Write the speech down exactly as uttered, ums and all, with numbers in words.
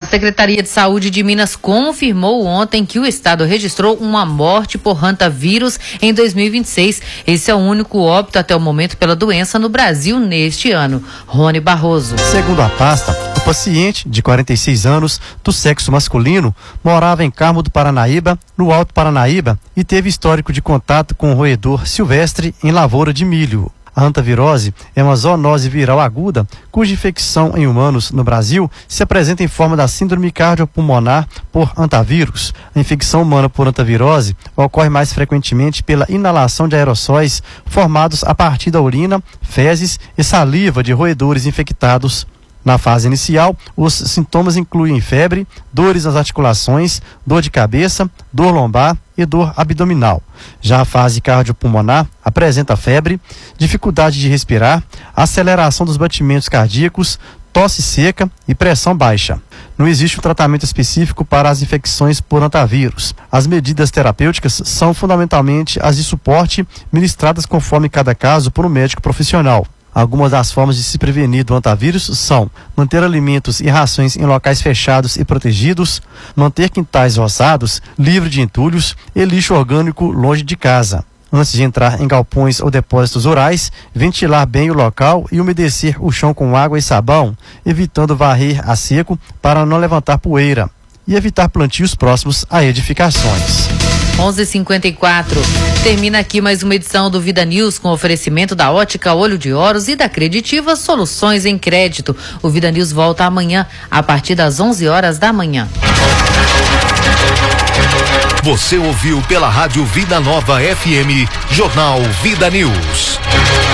Secretaria de Saúde de Minas confirmou ontem que o estado registrou uma morte por hantavírus em dois mil e vinte e seis. Esse é o único óbito até o momento pela doença no Brasil neste ano. Rony Barroso. Segundo a pasta, o paciente, de quarenta e seis anos, do sexo masculino, morava em Carmo do Paranaíba, no Alto Paranaíba, e teve histórico de contato com um roedor silvestre em lavoura de milho. A hantavirose é uma zoonose viral aguda, cuja infecção em humanos no Brasil se apresenta em forma da síndrome cardiopulmonar por hantavírus. A infecção humana por hantavirose ocorre mais frequentemente pela inalação de aerossóis formados a partir da urina, fezes e saliva de roedores infectados. Na fase inicial, os sintomas incluem febre, dores nas articulações, dor de cabeça, dor lombar e dor abdominal. Já a fase cardiopulmonar apresenta febre, dificuldade de respirar, aceleração dos batimentos cardíacos, tosse seca e pressão baixa. Não existe um tratamento específico para as infecções por hantavírus. As medidas terapêuticas são fundamentalmente as de suporte, ministradas conforme cada caso por um médico profissional. Algumas das formas de se prevenir do hantavírus são manter alimentos e rações em locais fechados e protegidos, manter quintais roçados, livre de entulhos e lixo orgânico longe de casa. Antes de entrar em galpões ou depósitos rurais, ventilar bem o local e umedecer o chão com água e sabão, evitando varrer a seco para não levantar poeira, e evitar plantios próximos a edificações. onze e cinquenta e quatro. Termina aqui mais uma edição do Vida News com oferecimento da Ótica Olho de Oros e da Creditiva Soluções em Crédito. O Vida News volta amanhã a partir das onze horas da manhã. Você ouviu pela Rádio Vida Nova F M, Jornal Vida News.